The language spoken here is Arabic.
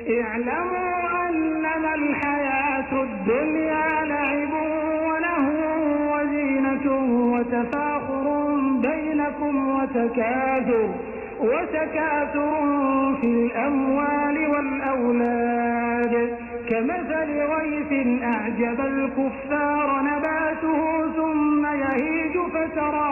اعلموا أنما الحياة الدنيا لعب ولهو وزينة وتفاخر بينكم وتكاثر في الأموال والأولاد كمثل غيث أعجب الكفار نباته ثم يهيج فتراه